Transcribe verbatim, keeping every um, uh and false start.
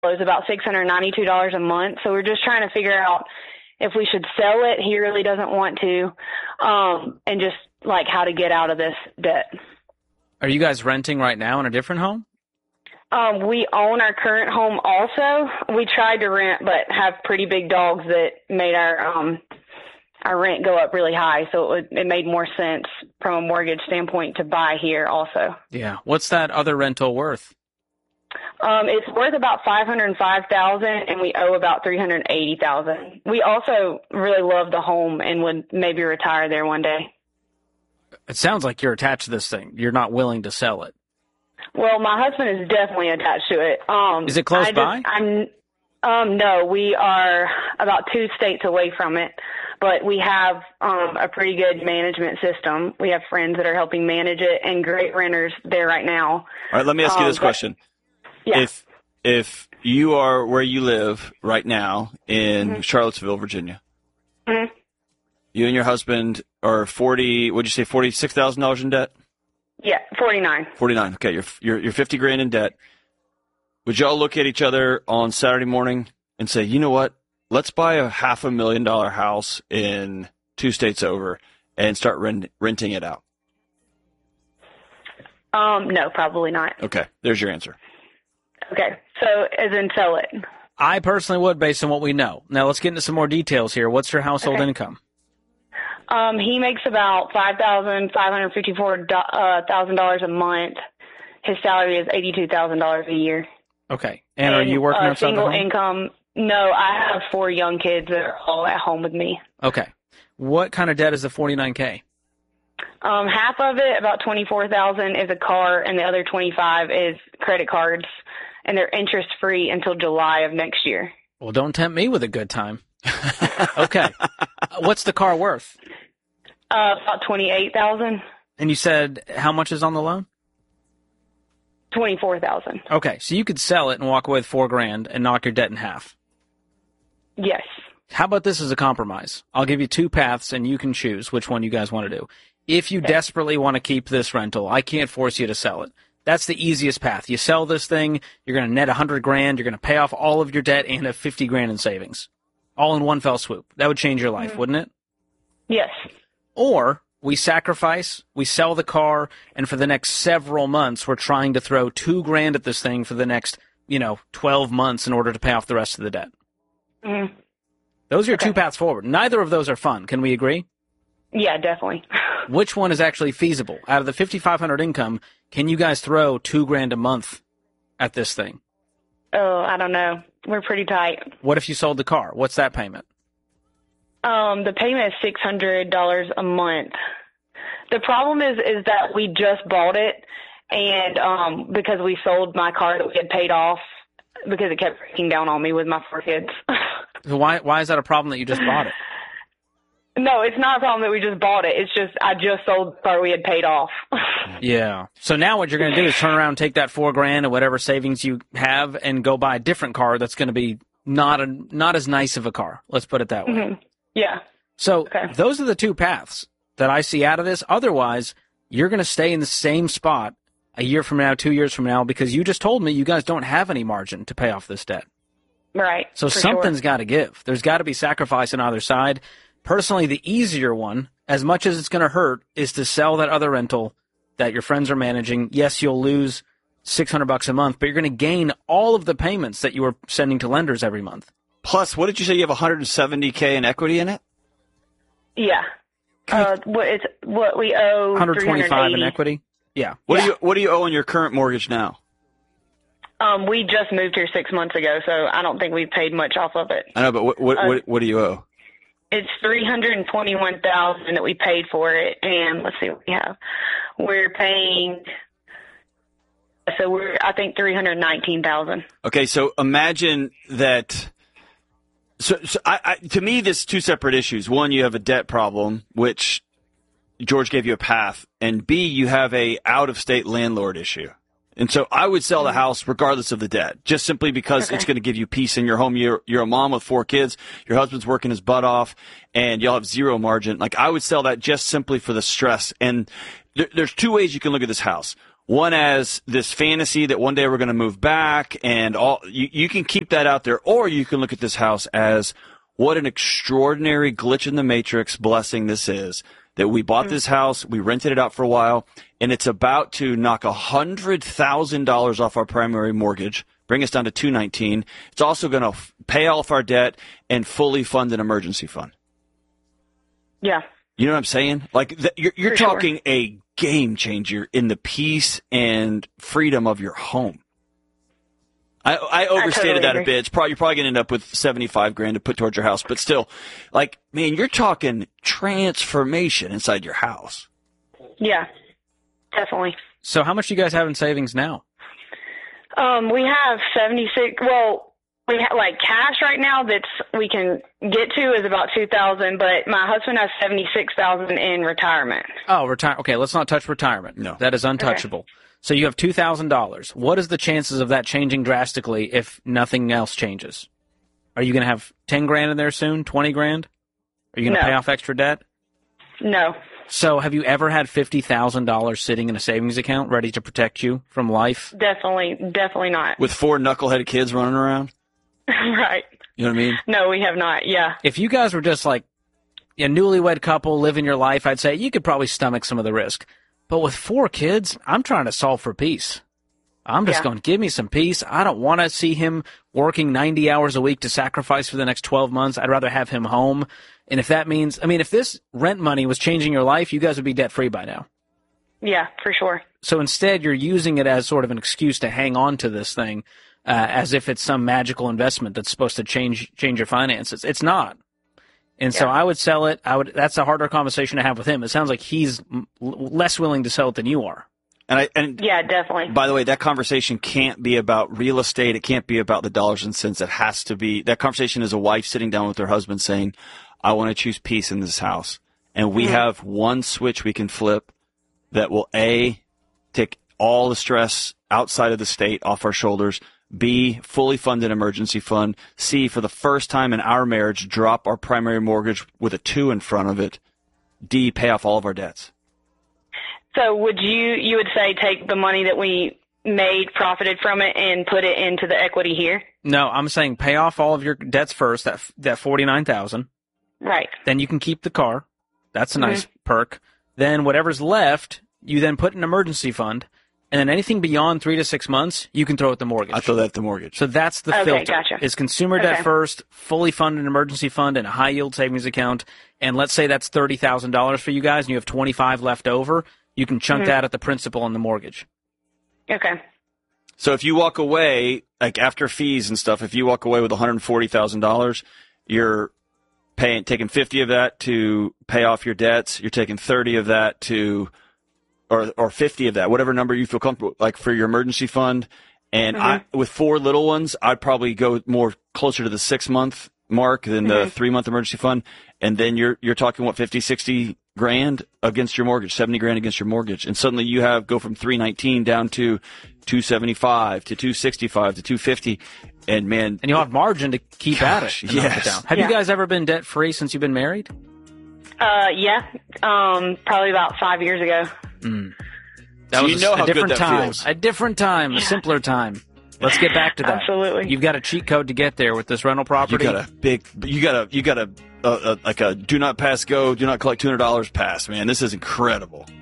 is about six hundred ninety-two dollars a month. So we're just trying to figure out if we should sell it. He really doesn't want to, um, and just like how to get out of this debt. Are you guys renting right now in a different home? Um, we own our current home also. We tried to rent, but have pretty big dogs that made our um, our rent go up really high. So it, would, it made more sense from a mortgage standpoint to buy here also. Yeah. What's that other rental worth? Um, it's worth about five hundred five thousand dollars, and we owe about three hundred eighty thousand dollars. We also really love the home and would maybe retire there one day. It sounds like you're attached to this thing. You're not willing to sell it. Well, my husband is definitely attached to it. Um, is it close I by? Just, I'm, um, no, we are about two states away from it, but we have um, a pretty good management system. We have friends that are helping manage it and great renters there right now. All right, let me ask you this um, but, question. Yeah. If if you are where you live right now in mm-hmm. Charlottesville, Virginia, mm-hmm. you and your husband are forty. What'd you say? Forty six thousand dollars in debt. Yeah, forty-nine. Forty-nine. Okay, you're you're you're fifty grand in debt. Would y'all look at each other on Saturday morning and say, you know what? Let's buy a half a million dollar house in two states over and start rent, renting it out? Um, no, probably not. Okay, there's your answer. Okay, so as in sell it. I personally would, based on what we know. Now let's get into some more details here. What's your household okay. income? Um, he makes about five thousand five hundred fifty-four thousand dollars a month. His salary is eighty-two thousand dollars a year. Okay. And, and are you working uh, outside single the home? income? No, I have four young kids that are all at home with me. Okay. What kind of debt is the forty-nine K? Um, half of it, about twenty-four thousand, is a car, and the other twenty-five is credit cards, and they're interest free until July of next year. Well, don't tempt me with a good time. Okay. What's the car worth? Uh, about twenty-eight thousand. And you said how much is on the loan? Twenty-four thousand. Okay, so you could sell it and walk away with four grand and knock your debt in half. Yes. How about this as a compromise? I'll give you two paths, and you can choose which one you guys want to do. If you okay. desperately want to keep this rental, I can't force you to sell it. That's the easiest path. You sell this thing, you're going to net a hundred grand, you're going to pay off all of your debt and have fifty grand in savings, all in one fell swoop. That would change your life, mm-hmm. wouldn't it? Yes. Or we sacrifice, we sell the car, and for the next several months, we're trying to throw two grand at this thing for the next, you know, twelve months in order to pay off the rest of the debt. Mm-hmm. Those are your okay. two paths forward. Neither of those are fun. Can we agree? Yeah, definitely. Which one is actually feasible? Out of the fifty-five hundred income, can you guys throw two grand a month at this thing? Oh, I don't know. We're pretty tight. What if you sold the car? What's that payment? Um, the payment is six hundred dollars a month. The problem is, is that we just bought it, and um, because we sold my car that we had paid off, because it kept breaking down on me with my four kids. So why why is that a problem that you just bought it? No, it's not a problem that we just bought it. It's just I just sold the car we had paid off. Yeah. So now what you're going to do is turn around and take that four grand or whatever savings you have and go buy a different car that's going to be not a not as nice of a car. Let's put it that way. Mm-hmm. Yeah. So okay. those are the two paths that I see out of this. Otherwise, you're going to stay in the same spot a year from now, two years from now, because you just told me you guys don't have any margin to pay off this debt. Right. So something's sure. got to give. There's got to be sacrifice on either side. Personally, the easier one, as much as it's going to hurt, is to sell that other rental that your friends are managing. Yes, you'll lose six hundred bucks a month, but you're going to gain all of the payments that you were sending to lenders every month. Plus, what did you say? You have one hundred seventy K in equity in it? Yeah. Uh, what it's what we owe. one hundred twenty-five in equity. Yeah. What yeah. do you What do you owe on your current mortgage now? Um, we just moved here six months ago, so I don't think we've paid much off of it. I know, but what what uh, what, what do you owe? It's three hundred and twenty-one thousand that we paid for it, and let's see what we have. We're paying. So we're I think three hundred nineteen thousand. Okay, so imagine that. So, so I, I, to me, this two separate issues. One, you have a debt problem, which George gave you a path, and B, you have a out-of-state landlord issue. And so I would sell the house regardless of the debt, just simply because okay. it's going to give you peace in your home. You're, you're a mom with four kids. Your husband's working his butt off, and you'll have zero margin. Like, I would sell that just simply for the stress. And there, there's two ways you can look at this house. one as this fantasy that one day we're going to move back, and all you, you can keep that out there, or you can look at this house as what an extraordinary glitch in the matrix blessing this is, that we bought this house, we rented it out for a while, and it's about to knock one hundred thousand dollars off our primary mortgage, bring us down to two nineteen. It's also going to pay off our debt and fully fund an emergency fund. Yeah. You know what I'm saying? Like, th- you're, you're For talking sure. a game changer in the peace and freedom of your home. I, I overstated totally that a agree. bit. It's probably, you're probably going to end up with seventy-five grand to put towards your house, but still, like, man, you're talking transformation inside your house. Yeah, definitely. So how much do you guys have in savings now? Um, we have seventy-six. Well, we have like cash right now that's we can get to is about two thousand, but my husband has seventy-six thousand in retirement. Oh, retire. Okay, let's not touch retirement. No. That is untouchable. So you have two thousand dollars. What is the chances of that changing drastically if nothing else changes? Are you going to have ten grand in there soon? twenty grand? Are you going to No. pay off extra debt? No, So have you ever had fifty thousand dollars sitting in a savings account ready to protect you from life? definitely, definitely not. With four knuckleheaded kids running around? Right. You know what I mean? No, we have not. Yeah. If you guys were just like a newlywed couple living your life, I'd say you could probably stomach some of the risk. But with four kids, I'm trying to solve for peace. I'm just Yeah. going, give me some peace. I don't want to see him working ninety hours a week to sacrifice for the next twelve months. I'd rather have him home. And if that means, I mean, if this rent money was changing your life, you guys would be debt free by now. Yeah, for sure. So instead, you're using it as sort of an excuse to hang on to this thing, uh, as if it's some magical investment that's supposed to change change your finances. It's not. And so Yeah. I would sell it. I would. That's a harder conversation to have with him. It sounds like he's m- less willing to sell it than you are. And I, and Yeah, definitely. by the way, that conversation can't be about real estate. It can't be about the dollars and cents. It has to be, that conversation is a wife sitting down with her husband saying, I want to choose peace in this house. And we Mhm. have one switch we can flip that will A, take all the stress outside of the state off our shoulders, B, fully fund an emergency fund, C, for the first time in our marriage, drop our primary mortgage with a two in front of it, D, pay off all of our debts. So would you, you would say take the money that we made, profited from it, and put it into the equity here? No, I'm saying pay off all of your debts first. That that forty nine thousand. Right. Then you can keep the car. That's a Mhm. nice perk. Then whatever's left, you then put in an emergency fund, and then anything beyond three to six months, you can throw at the mortgage. I throw that at the mortgage. So that's the Okay, filter. gotcha. Is consumer debt Okay. first, fully fund an emergency fund and a high yield savings account, and let's say that's thirty thousand dollars for you guys, and you have twenty five left over. You can chunk Mhm. that at the principal on the mortgage. Okay. So if you walk away, like after fees and stuff, if you walk away with one hundred forty thousand dollars, you're paying, taking fifty of that to pay off your debts. You're taking thirty of that to, or or fifty of that, whatever number you feel comfortable, like for your emergency fund. And Mhm. I, with four little ones, I'd probably go more closer to the six month mark than the Mhm. three month emergency fund. And then you're you're talking what fifty, sixty grand against your mortgage, seventy grand against your mortgage, and suddenly you have go from three nineteen down to two seventy-five to two sixty-five to two fifty, and man, And you'll have margin to keep Gosh, at it. and knock it yes. down. Have Yeah. you guys ever been debt free since you've been married? Uh, yeah. Um, probably about five years ago. That So was you a- know a how good different that time. feels. A different time, a simpler time. Let's get back to that. Absolutely. You've got a cheat code to get there with this rental you property. got a big, you got a you got a, a, a like a do not pass go, do not collect two hundred dollars pass, man. This is incredible.